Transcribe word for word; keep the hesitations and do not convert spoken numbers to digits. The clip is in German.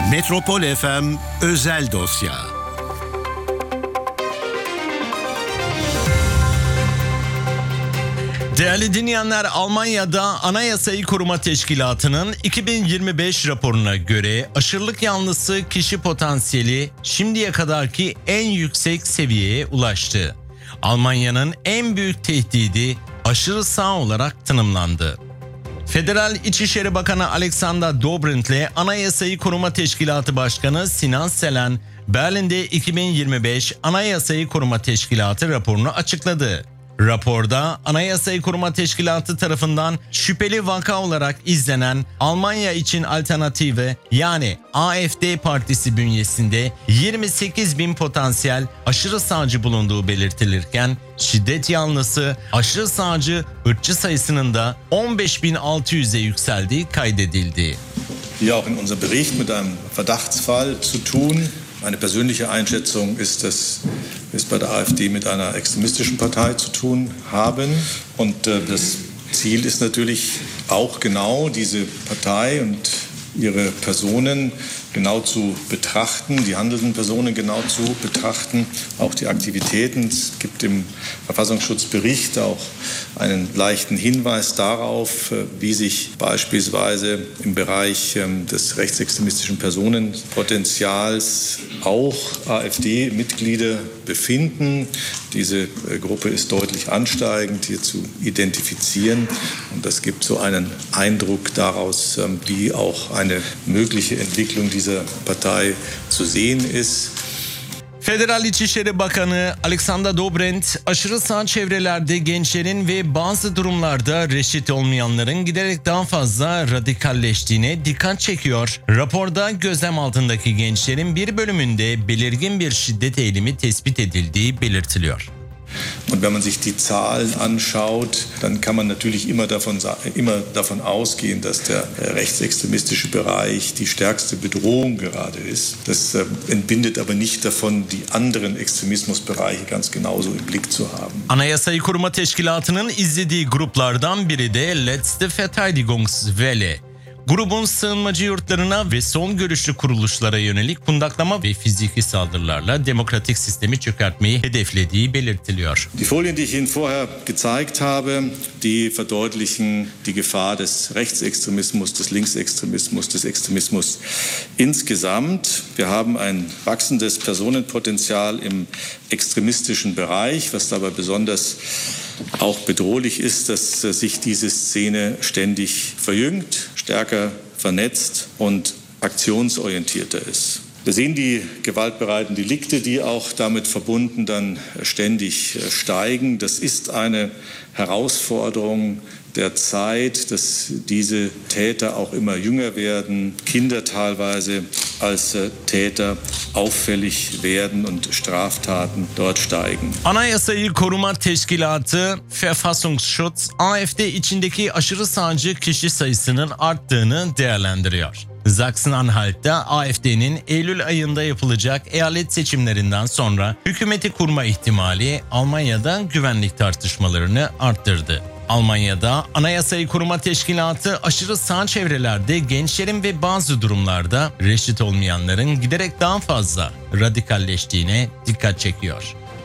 Metropol F M Özel Dosya. Değerli dinleyenler, Almanya'da Anayasayı Koruma Teşkilatı'nın iki bin yirmi beş raporuna göre aşırılık yanlısı kişi potansiyeli şimdiye kadarki en yüksek seviyeye ulaştı. Almanya'nın en büyük tehdidi aşırı sağ olarak tanımlandı. Federal İçişleri Bakanı Alexander Dobrindt ile Anayasayı Koruma Teşkilatı Başkanı Sinan Selen, Berlin'de iki bin yirmi beş Anayasayı Koruma Teşkilatı raporunu açıkladı. Raporda Anayasayı Koruma Teşkilatı tarafından şüpheli vaka olarak izlenen Almanya için Alternative yani A F D partisi bünyesinde yirmi sekiz bin potansiyel aşırı sağcı bulunduğu belirtilirken şiddet yanlısı aşırı sağcı ırkçı sayısının da on beş bin altı yüze yükseldiği kaydedildi. Hier auch in unserem Bericht mit einem Verdachtsfall zu tun. Meine persönliche Einschätzung ist, dass wir es bei der AfD mit einer extremistischen Partei zu tun haben. Und äh, das Ziel ist natürlich auch genau diese Partei und ihre Personen genau zu betrachten, die handelnden Personen genau zu betrachten, auch die Aktivitäten. Es gibt im Verfassungsschutzbericht auch einen leichten Hinweis darauf, wie sich beispielsweise im Bereich des rechtsextremistischen Personenpotenzials auch AfD-Mitglieder befinden. Diese Gruppe ist deutlich ansteigend hier zu identifizieren und das gibt so einen Eindruck daraus, wie auch eine mögliche Entwicklung dieser Partei zu sehen ist. Federal İçişleri Bakanı Alexander Dobrindt, aşırı sağ çevrelerde gençlerin ve bazı durumlarda reşit olmayanların giderek daha fazla radikalleştiğine dikkat çekiyor. Raporda gözlem altındaki gençlerin bir bölümünde belirgin bir şiddet eğilimi tespit edildiği belirtiliyor. Und wenn man sich die Zahlen anschaut, dann kann man natürlich immer davon, immer davon ausgehen, dass der rechtsextremistische Bereich die stärkste Bedrohung gerade ist. Das entbindet aber nicht davon, die anderen Extremismusbereiche ganz genauso im Blick zu haben. Anayasayı Koruma Teşkilatı'nın izlediği gruplardan biri de Letzte Verteidigungswelle. Grubun sığınmacı yurtlarına ve son görüşlü kuruluşlara yönelik kundaklama ve fiziki saldırılarla demokratik sistemi çökertmeyi hedeflediği belirtiliyor. Die Folien, die ich Ihnen vorher gezeigt habe, die verdeutlichen die Gefahr des Rechtsextremismus, des Linksextremismus, des Extremismus insgesamt. Wir haben ein wachsendes Personenpotenzial im extremistischen Bereich, was dabei besonders auch bedrohlich ist, dass sich diese Szene ständig verjüngt, stärker vernetzt und aktionsorientierter ist. Wir sehen die gewaltbereiten Delikte, die auch damit verbunden dann ständig steigen. Das ist eine Herausforderung der Zeit, dass diese Täter auch immer jünger werden, Kinder teilweise als Täter auffällig werden und Straftaten dort steigen. Anayasayı Koruma Teşkilatı Verfassungsschutz, A F D içindeki aşırı sağcı kişi sayısının arttığını değerlendiriyor. Sachsen-Anhalt'ta A F D'nin Eylül ayında yapılacak eyalet seçimlerinden sonra hükümeti kurma ihtimali Almanya'da güvenlik tartışmalarını arttırdı. Almanya'da Anayasayı Koruma Teşkilatı aşırı sağ çevrelerde gençlerin ve bazı durumlarda reşit olmayanların giderek daha fazla radikalleştiğine dikkat çekiyor.